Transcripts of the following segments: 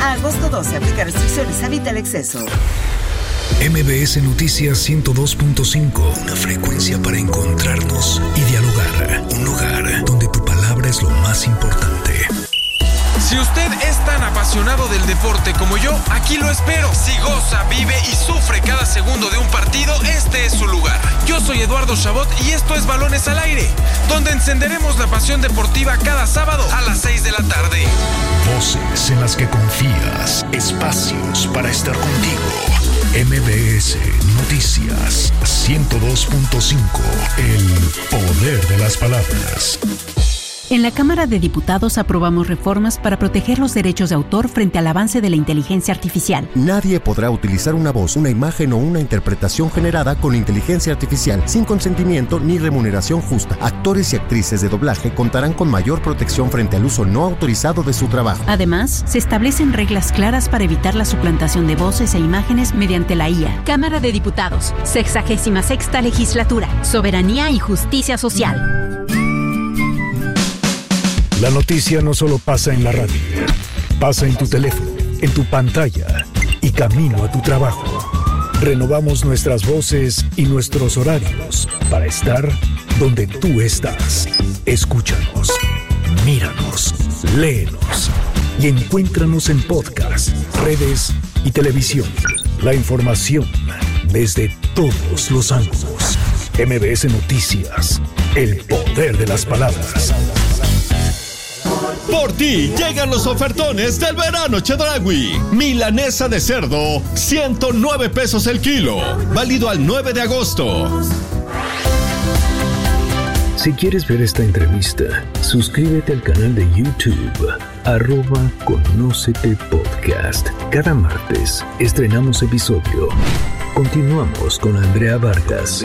A agosto 12, aplica restricciones, evita el exceso. MBS Noticias 102.5, una frecuencia para encontrarnos y dialogar. Un lugar donde tu palabra es lo más importante. Si usted es tan apasionado del deporte como yo, aquí lo espero. Si goza, vive y sufre cada segundo de un partido, este es su lugar. Yo soy Eduardo Chabot y esto es Balones al Aire, donde encenderemos la pasión deportiva cada sábado a las 6 de la tarde. Voces en las que confías, espacios para estar contigo. MBS Noticias 102.5, el poder de las palabras. En la Cámara de Diputados aprobamos reformas para proteger los derechos de autor frente al avance de la inteligencia artificial. Nadie podrá utilizar una voz, una imagen o una interpretación generada con inteligencia artificial sin consentimiento ni remuneración justa. Actores y actrices de doblaje contarán con mayor protección frente al uso no autorizado de su trabajo. Además, se establecen reglas claras para evitar la suplantación de voces e imágenes mediante la IA. Cámara de Diputados, 66ª Legislatura, Soberanía y Justicia Social. La noticia no solo pasa en la radio, pasa en tu teléfono, en tu pantalla y camino a tu trabajo. Renovamos nuestras voces y nuestros horarios para estar donde tú estás. Escúchanos, míranos, léenos y encuéntranos en podcast, redes y televisión. La información desde todos los ángulos. MBS Noticias, el poder de las palabras. Por ti llegan los ofertones del verano Chedraui. Milanesa de cerdo, 109 pesos el kilo. Válido al 9 de agosto. Si quieres ver esta entrevista, suscríbete al canal de YouTube @Conócete Podcast. Cada martes estrenamos episodio. Continuamos con Andrea Vargas.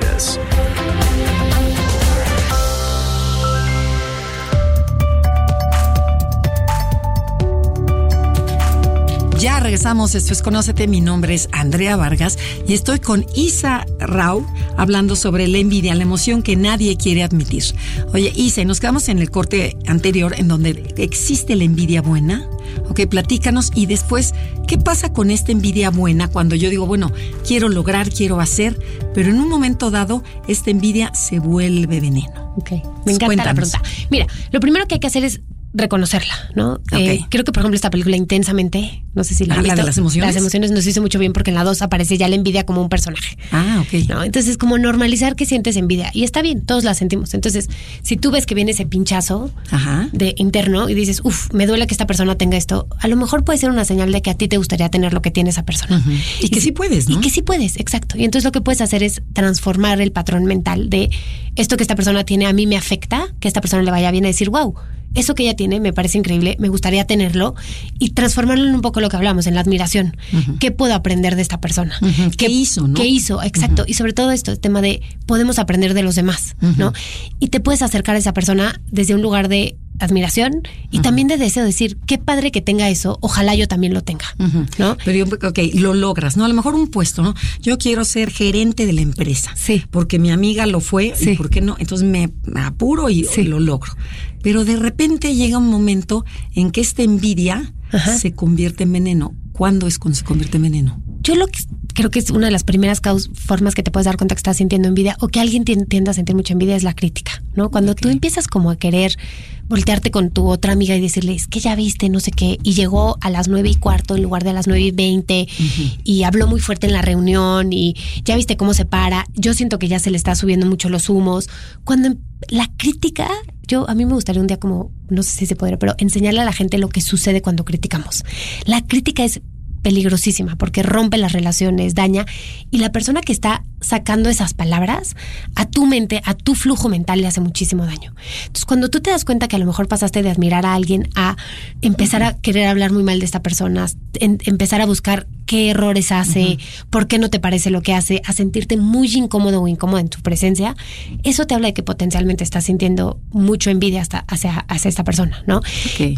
Ya regresamos, esto es Conócete, mi nombre es Andrea Vargas y estoy con Isa Rao hablando sobre la envidia, la emoción que nadie quiere admitir. Oye, Isa, nos quedamos en el corte anterior en donde existe la envidia buena. Ok, platícanos y después, ¿qué pasa con esta envidia buena cuando yo digo, bueno, quiero lograr, quiero hacer, pero en un momento dado esta envidia se vuelve veneno? Ok, me encanta la pregunta. Mira, lo primero que hay que hacer es reconocerla, ¿no? Okay. Creo que, por ejemplo, esta película Intensamente, no sé si la han visto. ¿La de las emociones? Las emociones nos hizo mucho bien porque en la 2 aparece ya la envidia como un personaje. Ah, ok. ¿No? Entonces, como normalizar que sientes envidia. Y está bien, todos la sentimos. Entonces, si tú ves que viene ese pinchazo de interno y dices, me duele que esta persona tenga esto, a lo mejor puede ser una señal de que a ti te gustaría tener lo que tiene esa persona. Uh-huh. Y que sí puedes, ¿no? Y que sí puedes, exacto. Y entonces lo que puedes hacer es transformar el patrón mental de esto que esta persona tiene a mí me afecta, que a esta persona le vaya bien a decir, wow, eso que ella tiene me parece increíble, me gustaría tenerlo, y transformarlo en un poco lo que hablamos, en la admiración. Uh-huh. ¿Qué puedo aprender de esta persona? Uh-huh. ¿Qué hizo, no? ¿Qué hizo? Exacto. Uh-huh. Y sobre todo esto, el tema de podemos aprender de los demás, uh-huh, ¿no? Y te puedes acercar a esa persona desde un lugar de admiración y uh-huh, también de deseo, decir, qué padre que tenga eso, ojalá yo también lo tenga, uh-huh, ¿no? Pero lo logras, ¿no? A lo mejor un puesto, ¿no? Yo quiero ser gerente de la empresa. Sí. Porque mi amiga lo fue, sí, y ¿por qué no? Entonces me apuro y lo logro. Pero de repente llega un momento en que esta envidia se convierte en veneno. ¿Cuándo es cuando se convierte en veneno? Yo lo que creo que es una de las primeras formas que te puedes dar cuenta que estás sintiendo envidia o que alguien tiende a sentir mucha envidia es la crítica, ¿no? Cuando tú empiezas como a querer voltearte con tu otra amiga y decirle, es que ya viste, no sé qué, y llegó a las 9:15 en lugar de a las 9:20 uh-huh, y habló muy fuerte en la reunión y ya viste cómo se para. Yo siento que ya se le está subiendo mucho los humos. Cuando la crítica, a mí me gustaría un día como, no sé si se podría, pero enseñarle a la gente lo que sucede cuando criticamos. La crítica es peligrosísima porque rompe las relaciones, daña, y la persona que está sacando esas palabras a tu mente, a tu flujo mental, le hace muchísimo daño. Entonces, cuando tú te das cuenta que a lo mejor pasaste de admirar a alguien a empezar a querer hablar muy mal de esta persona, empezar a buscar qué errores hace, por qué no te parece lo que hace, a sentirte muy incómodo o incómoda en tu presencia, eso te habla de que potencialmente estás sintiendo mucho envidia hacia esta persona, ¿no? Okay. Y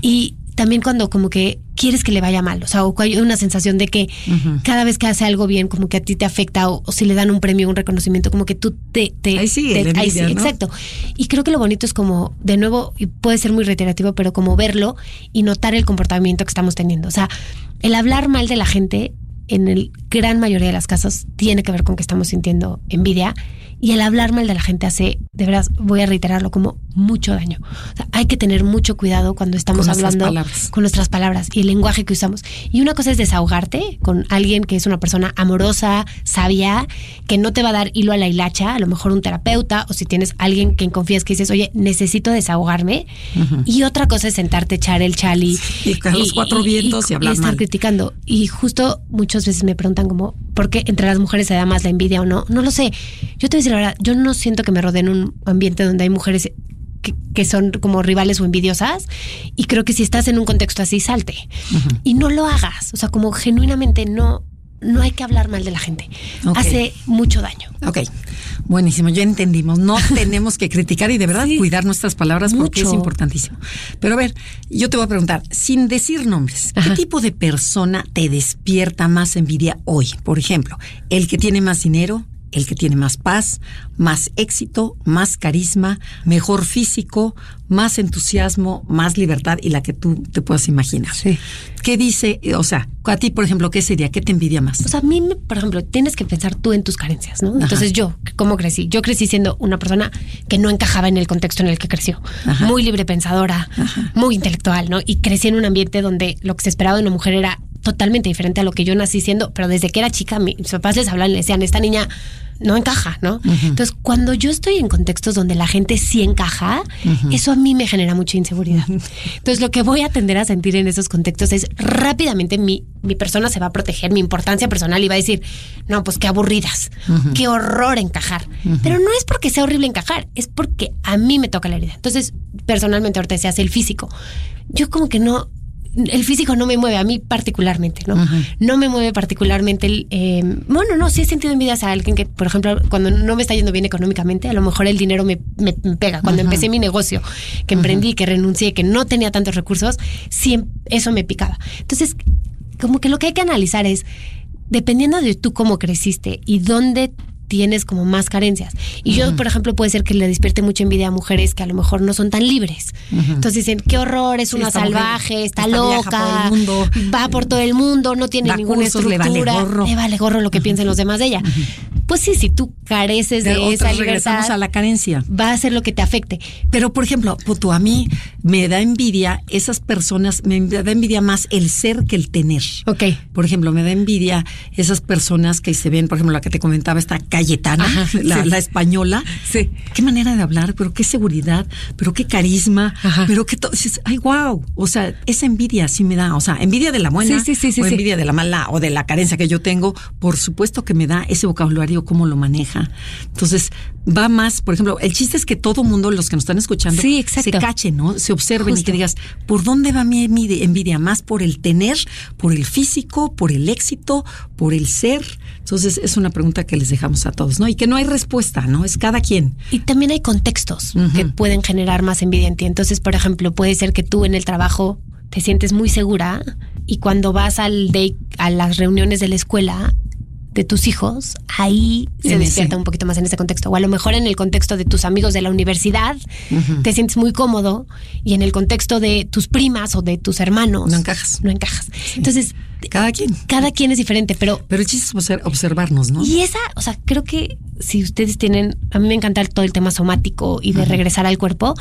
también cuando como que quieres que le vaya mal, o sea, o hay una sensación de que cada vez que hace algo bien, como que a ti te afecta, o si le dan un premio, un reconocimiento, como que tú ahí sí, ahí sí, ¿no? exacto. Y creo que lo bonito es como, de nuevo, y puede ser muy reiterativo, pero como verlo y notar el comportamiento que estamos teniendo. O sea, el hablar mal de la gente, en el gran mayoría de las casos, tiene que ver con que estamos sintiendo envidia. Y el hablar mal de la gente hace, de verdad, voy a reiterarlo, como mucho daño. O sea, hay que tener mucho cuidado cuando estamos hablando con nuestras palabras y el lenguaje que usamos. Y una cosa es desahogarte con alguien que es una persona amorosa, sabia, que no te va a dar hilo a la hilacha, a lo mejor un terapeuta, o si tienes alguien que confías que dices, oye, necesito desahogarme. Y otra cosa es sentarte, echar el chali. Y los cuatro vientos y hablar estar mal. criticando. Y justo muchas veces me preguntan como, ¿por qué entre las mujeres se da más la envidia o no? No lo sé. Yo te voy a decir la verdad, yo no siento que me rodee en un ambiente donde hay mujeres que son como rivales o envidiosas, y creo que si estás en un contexto así, salte. Y no lo hagas. O sea, como genuinamente no hay que hablar mal de la gente. Hace mucho daño. Ok, buenísimo, ya entendimos. No tenemos que criticar y de verdad cuidar nuestras palabras porque es importantísimo. Pero a ver, yo te voy a preguntar, sin decir nombres, ¿qué tipo de persona te despierta más envidia hoy? Por ejemplo, el que tiene más dinero, el que tiene más paz, más éxito, más carisma, mejor físico, más entusiasmo, más libertad y la que tú te puedas imaginar. Sí. ¿Qué dice? O sea, a ti, por ejemplo, ¿qué sería? ¿Qué te envidia más? O sea, a mí, por ejemplo, tienes que pensar tú en tus carencias, ¿no? Entonces yo, ¿cómo crecí? Yo crecí siendo una persona que no encajaba en el contexto en el que creció. Muy libre pensadora, muy intelectual, ¿no? Y crecí en un ambiente donde lo que se esperaba de una mujer era totalmente diferente a lo que yo nací siendo, pero desde que era chica, mis papás les hablaban y le decían, esta niña no encaja, ¿no? Entonces, cuando yo estoy en contextos donde la gente sí encaja, eso a mí me genera mucha inseguridad. Entonces, lo que voy a tender a sentir en esos contextos es rápidamente mi persona se va a proteger, mi importancia personal, y va a decir, no, pues qué aburridas, qué horror encajar. Pero no es porque sea horrible encajar, es porque a mí me toca la herida. Entonces, personalmente, ahorita se hace el físico. Yo como que no... El físico no me mueve, a mí particularmente, ¿no? No me mueve particularmente bueno, no, sí he sentido envidia a alguien que, por ejemplo, cuando no me está yendo bien económicamente, a lo mejor el dinero me pega. Cuando empecé mi negocio, que emprendí, que renuncié, que no tenía tantos recursos, sí, eso me picaba. Entonces, como que lo que hay que analizar es, dependiendo de tú cómo creciste y dónde tienes como más carencias. Y yo, por ejemplo, puede ser que le despierte mucha envidia a mujeres que a lo mejor no son tan libres. Entonces dicen, qué horror, es una salvaje, está loca, va por todo el mundo, no tiene ninguna estructura, le vale gorro lo que piensen los demás de ella. Pues sí, si tú careces de esa libertad, regresamos a la carencia, va a ser lo que te afecte. Pero, por ejemplo, a mí me da envidia esas personas, me da envidia más el ser que el tener. Por ejemplo, me da envidia esas personas que se ven, por ejemplo, la que te comentaba, esta Cayetana, la española. Sí. Qué manera de hablar, pero qué seguridad, pero qué carisma, pero qué todo. Ay, wow. O sea, esa envidia sí me da. O sea, envidia de la buena o envidia de la mala o de la carencia que yo tengo. Por supuesto que me da ese vocabulario, cómo lo maneja. Entonces, va más, por ejemplo, el chiste es que todo mundo, los que nos están escuchando, se cachen, ¿no? Se observen y que digas, ¿por dónde va mi envidia? ¿Más por el tener, por el físico, por el éxito, por el ser? Entonces, es una pregunta que les dejamos a todos, ¿no? Y que no hay respuesta, ¿no? Es cada quien. Y también hay contextos que pueden generar más envidia en ti. Entonces, por ejemplo, puede ser que tú en el trabajo te sientes muy segura y cuando vas a las reuniones de la escuela de tus hijos, ahí se despierta un poquito más en ese contexto. O a lo mejor en el contexto de tus amigos de la universidad te sientes muy cómodo, y en el contexto de tus primas o de tus hermanos no encajas. Sí. Entonces, cada quien es diferente, pero el chiste es observarnos, ¿no? Y o sea, creo que si ustedes tienen, a mí me encanta todo el tema somático y de regresar al cuerpo,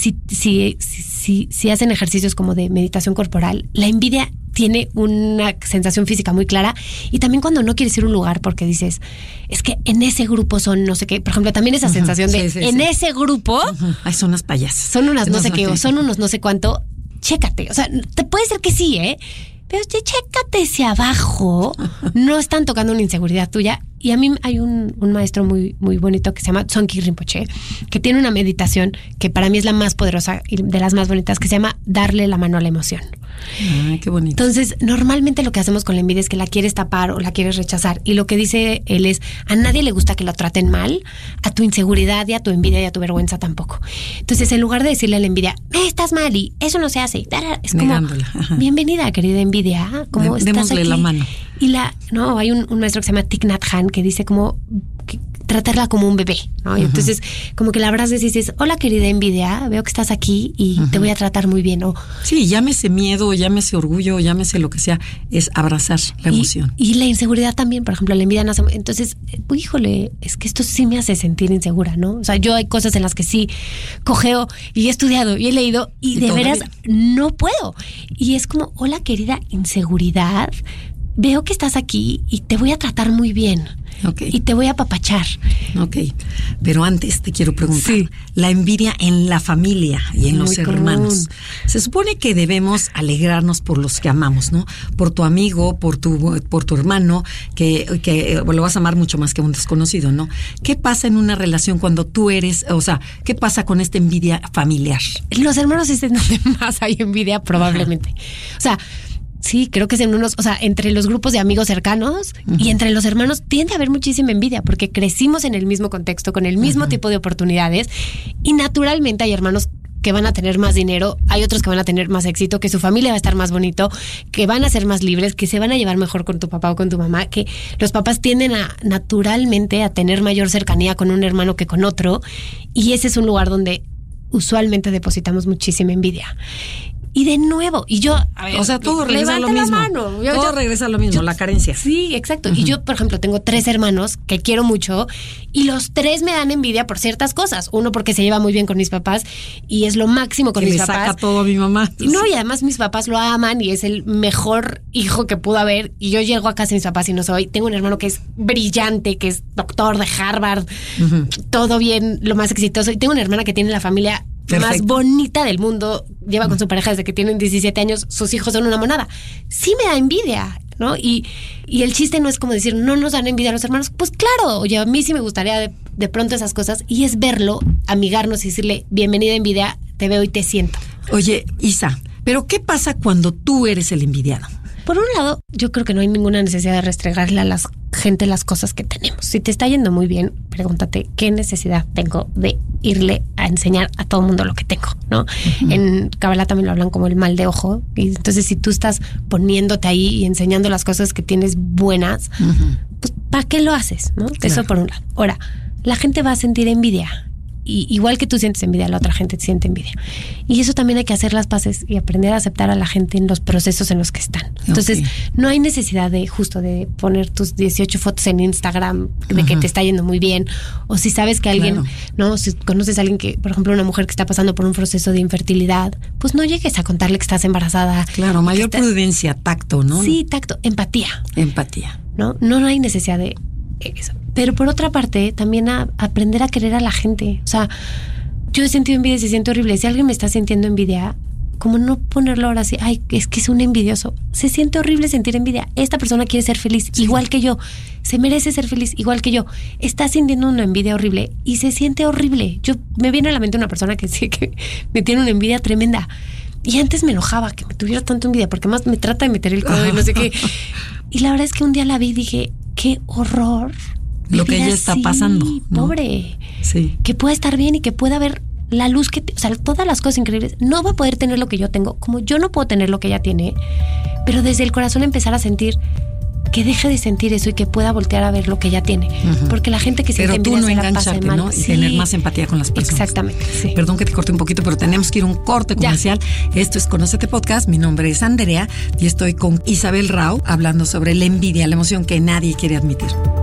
si hacen ejercicios como de meditación corporal, la envidia tiene una sensación física muy clara. Y también cuando no quieres ir a un lugar porque dices, es que en ese grupo son no sé qué, por ejemplo, también esa sensación de ese grupo ay, son unas payasas, son unas no sé qué, o son unos no sé cuánto. Chécate, o sea, te puede ser que sí, pero chécate si abajo no están tocando una inseguridad tuya. Y a mí hay un maestro muy, muy bonito que se llama Tsongkhapa Rinpoche, que tiene una meditación que para mí es la más poderosa y de las más bonitas, que se llama darle la mano a la emoción. Qué bonito. Entonces, normalmente lo que hacemos con la envidia es que la quieres tapar o la quieres rechazar. Y lo que dice él es, a nadie le gusta que lo traten mal, a tu inseguridad y a tu envidia y a tu vergüenza tampoco. Entonces, en lugar de decirle a la envidia, estás mal y eso no se hace, es como, bienvenida, querida envidia, ¿cómo estás démosle aquí? La mano. Y hay un maestro que se llama Thich Nhat Hanh que dice como tratarla como un bebé, ¿no? Y entonces como que la abrazas y dices, hola querida envidia, veo que estás aquí y te voy a tratar muy bien. Sí, llámese miedo, llámese orgullo, llámese lo que sea, es abrazar la emoción. Y la inseguridad también, por ejemplo, la envidia nace. Entonces, híjole, es que esto sí me hace sentir insegura, ¿no? O sea, yo hay cosas en las que sí cojeo y he estudiado y he leído y de veras no puedo. Y es como, hola querida inseguridad, veo que estás aquí y te voy a tratar muy bien. Okay. Y te voy a apapachar. Ok, pero antes te quiero preguntar, la envidia en la familia y en los hermanos. Se supone que debemos alegrarnos por los que amamos, ¿no? Por tu amigo, por tu hermano, que lo vas a amar mucho más que un desconocido, ¿no? ¿Qué pasa en una relación cuando tú eres, qué pasa con esta envidia familiar? Los hermanos es en donde más hay envidia probablemente. O sea, sí, creo que es entre los grupos de amigos cercanos y entre los hermanos tiende a haber muchísima envidia porque crecimos en el mismo contexto, con el mismo tipo de oportunidades y naturalmente hay hermanos que van a tener más dinero, hay otros que van a tener más éxito, que su familia va a estar más bonito, que van a ser más libres, que se van a llevar mejor con tu papá o con tu mamá, que los papás tienden naturalmente a tener mayor cercanía con un hermano que con otro y ese es un lugar donde usualmente depositamos muchísima envidia. Y de nuevo, todo regresa a lo mismo. Todo regresa a lo mismo, la carencia. Sí, exacto. Y yo, por ejemplo, tengo 3 hermanos que quiero mucho y los 3 me dan envidia por ciertas cosas. Uno porque se lleva muy bien con mis papás y es lo máximo con mis papás. Que le saca todo a mi mamá. No, y además mis papás lo aman y es el mejor hijo que pudo haber. Y yo llego a casa de mis papás y no soy. Tengo un hermano que es brillante, que es doctor de Harvard, todo bien, lo más exitoso. Y tengo una hermana que tiene la familia más bonita del mundo, lleva con su pareja desde que tienen 17 años, sus hijos son una monada. Sí me da envidia, ¿no? Y el chiste no es como decir, no nos dan envidia a los hermanos. Pues claro, oye, a mí sí me gustaría de pronto esas cosas y es verlo, amigarnos y decirle, bienvenida envidia, te veo y te siento. Oye, Isa, ¿pero qué pasa cuando tú eres el envidiado? Por un lado, yo creo que no hay ninguna necesidad de restregarle a la gente las cosas que tenemos. Si te está yendo muy bien, pregúntate qué necesidad tengo de irle a enseñar a todo el mundo lo que tengo, ¿no? En Kabbalah también lo hablan como el mal de ojo. Y entonces, si tú estás poniéndote ahí y enseñando las cosas que tienes buenas, pues ¿para qué lo haces? ¿No? Claro. Eso por un lado. Ahora, la gente va a sentir envidia. Y igual que tú sientes envidia, la otra gente siente envidia. Y eso también hay que hacer las paces y aprender a aceptar a la gente en los procesos en los que están. Entonces, no hay necesidad de poner tus 18 fotos en Instagram de que te está yendo muy bien. O si sabes que alguien, ¿no? Si conoces a alguien que, por ejemplo, una mujer que está pasando por un proceso de infertilidad, pues no llegues a contarle que estás embarazada. Claro, mayor prudencia, tacto, ¿no? Sí, tacto, empatía. Empatía. No hay necesidad de eso. Pero por otra parte, también aprender a querer a la gente. O sea, yo he sentido envidia y se siente horrible. Si alguien me está sintiendo envidia, como no ponerlo ahora así, es que es un envidioso. Se siente horrible sentir envidia. Esta persona quiere ser feliz igual que yo. Se merece ser feliz igual que yo. Está sintiendo una envidia horrible y se siente horrible. Me viene a la mente una persona que sí que me tiene una envidia tremenda. Y antes me enojaba que me tuviera tanto envidia porque más me trata de meter el codo y no sé qué. Y la verdad es que un día la vi y dije, qué horror. Lo que ella está pasando, ¿no? Pobre. Sí. Que pueda estar bien y que pueda ver la luz o sea, todas las cosas increíbles. No va a poder tener lo que yo tengo, como yo no puedo tener lo que ella tiene, pero desde el corazón empezar a sentir que deje de sentir eso y que pueda voltear a ver lo que ella tiene. Porque la gente que siente envidia se la pasa mal. ¿No? Y tener más empatía con las personas. Exactamente, sí. Perdón que te corte un poquito, pero tenemos que ir a un corte comercial. Esto es Conócete Podcast. Mi nombre es Andrea y estoy con Isabel Rao hablando sobre la envidia, la emoción que nadie quiere admitir.